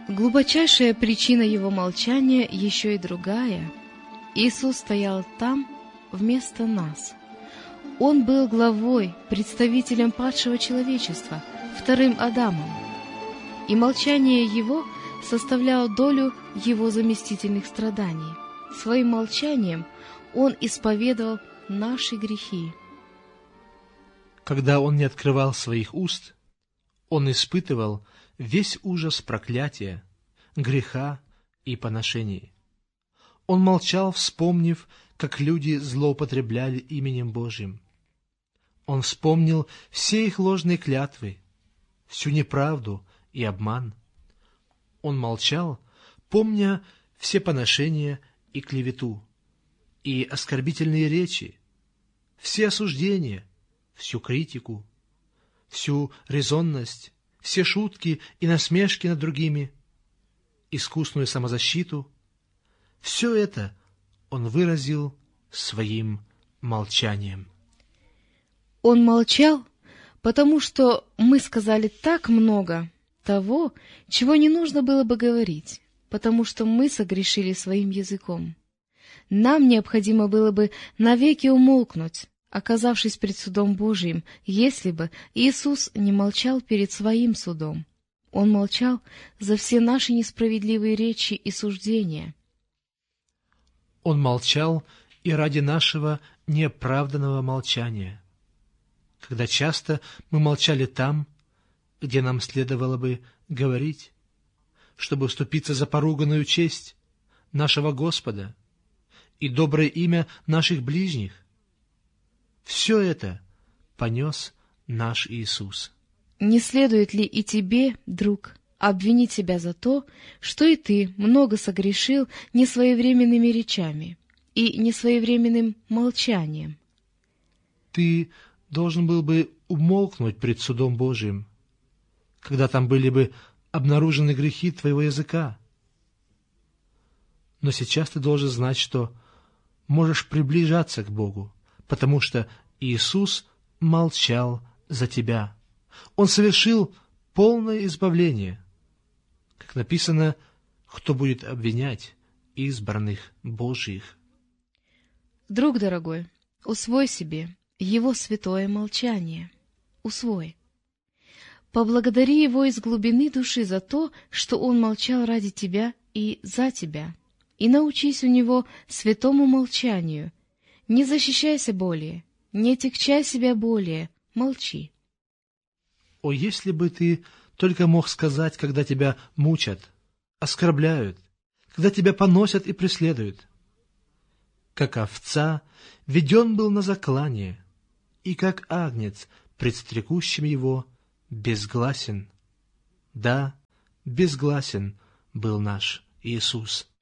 Глубочайшая причина его молчания еще и другая. Иисус стоял там вместо нас. Он был главой, представителем падшего человечества, вторым Адамом. И молчание его составляло долю его заместительных страданий. Своим молчанием он исповедовал наши грехи. Когда он не открывал своих уст, он испытывал весь ужас проклятия, греха и поношений. Он молчал, вспомнив, как люди злоупотребляли именем Божьим. Он вспомнил все их ложные клятвы, всю неправду и обман. Он молчал, помня все поношения и клевету, и оскорбительные речи, все осуждения, всю критику, всю резонность, все шутки и насмешки над другими, искусную самозащиту. Все это он выразил своим молчанием. Он молчал, потому что мы сказали так много того, чего не нужно было бы говорить, потому что мы согрешили своим языком. Нам необходимо было бы навеки умолкнуть, оказавшись пред судом Божиим, если бы Иисус не молчал перед своим судом. Он молчал за все наши несправедливые речи и суждения. Он молчал и ради нашего неоправданного молчания, когда часто мы молчали там, где нам следовало бы говорить, чтобы вступиться за поруганную честь нашего Господа и доброе имя наших ближних. Все это понес наш Иисус. Не следует ли и тебе, друг, обвинить себя за то, что и ты много согрешил несвоевременными речами и несвоевременным молчанием? Ты должен был бы умолкнуть пред судом Божиим, когда там были бы обнаружены грехи твоего языка. Но сейчас ты должен знать, что можешь приближаться к Богу, потому что Иисус молчал за тебя. Он совершил полное избавление. Как написано, кто будет обвинять избранных Божьих? Друг дорогой, усвой себе его святое молчание. Усвой. Поблагодари его из глубины души за то, что он молчал ради тебя и за тебя. И научись у него святому молчанию. Не защищайся более, не отягчай себя более, молчи. О, если бы ты только мог сказать, когда тебя мучат, оскорбляют, когда тебя поносят и преследуют. Как овца веден был на заклание, и как агнец пред стрекущим его безгласен. Да, безгласен был наш Иисус.